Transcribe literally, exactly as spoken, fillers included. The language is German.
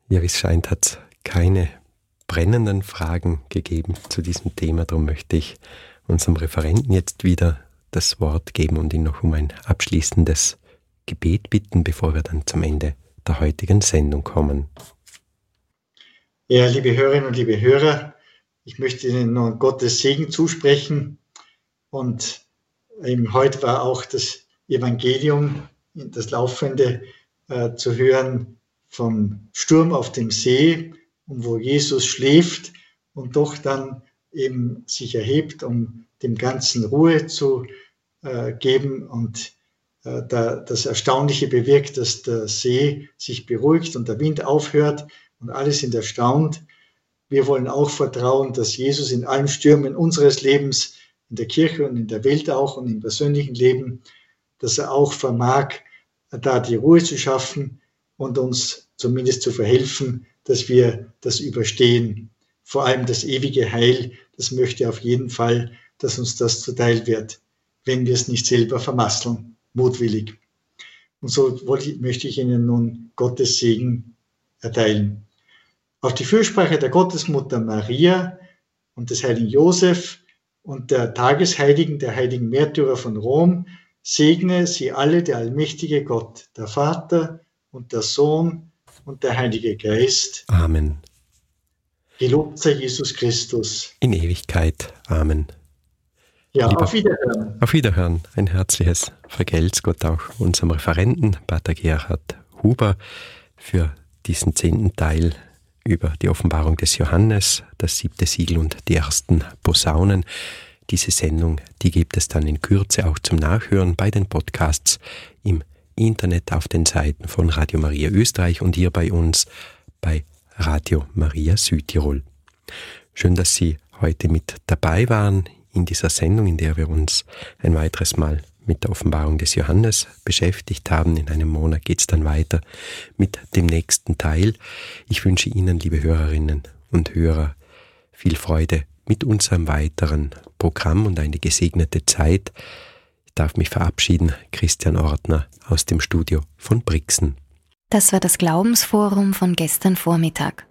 Ja, wie es scheint, hat es keine brennenden Fragen gegeben zu diesem Thema. Darum möchte ich unserem Referenten jetzt wieder das Wort geben und ihn noch um ein abschließendes Gebet bitten, bevor wir dann zum Ende der heutigen Sendung kommen. Ja, liebe Hörerinnen und liebe Hörer, ich möchte Ihnen nun Gottes Segen zusprechen. Und eben heute war auch das Evangelium, das Laufende, äh, zu hören vom Sturm auf dem See, und wo Jesus schläft und doch dann eben sich erhebt, um dem Ganzen Ruhe zu äh, geben und äh, da, das Erstaunliche bewirkt, dass der See sich beruhigt und der Wind aufhört und alle sind erstaunt. Wir wollen auch vertrauen, dass Jesus in allen Stürmen unseres Lebens, in der Kirche und in der Welt auch und im persönlichen Leben, dass er auch vermag, da die Ruhe zu schaffen und uns zumindest zu verhelfen, dass wir das überstehen. Vor allem das ewige Heil, das möchte auf jeden Fall, dass uns das zuteil wird, wenn wir es nicht selber vermasseln, mutwillig. Und so möchte ich Ihnen nun Gottes Segen erteilen. Auf die Fürsprache der Gottesmutter Maria und des heiligen Josef und der Tagesheiligen, der heiligen Märtyrer von Rom, segne sie alle der allmächtige Gott, der Vater und der Sohn und der Heilige Geist. Amen. Gelobt sei Jesus Christus. In Ewigkeit. Amen. Ja, Lieber, auf Wiederhören. Auf Wiederhören. Ein herzliches Vergelt's Gott auch unserem Referenten, Pater Gerhard Huber, für diesen zehnten Teil über die Offenbarung des Johannes, das siebte Siegel und die ersten Posaunen. Diese Sendung, die gibt es dann in Kürze auch zum Nachhören bei den Podcasts im Internet auf den Seiten von Radio Maria Österreich und hier bei uns bei Radio Maria Südtirol. Schön, dass Sie heute mit dabei waren in dieser Sendung, in der wir uns ein weiteres Mal mit der Offenbarung des Johannes beschäftigt haben. In einem Monat geht es dann weiter mit dem nächsten Teil. Ich wünsche Ihnen, liebe Hörerinnen und Hörer, viel Freude mit unserem weiteren Programm und eine gesegnete Zeit. Ich darf mich verabschieden, Christian Ortner aus dem Studio von Brixen. Das war das Glaubensforum von gestern Vormittag.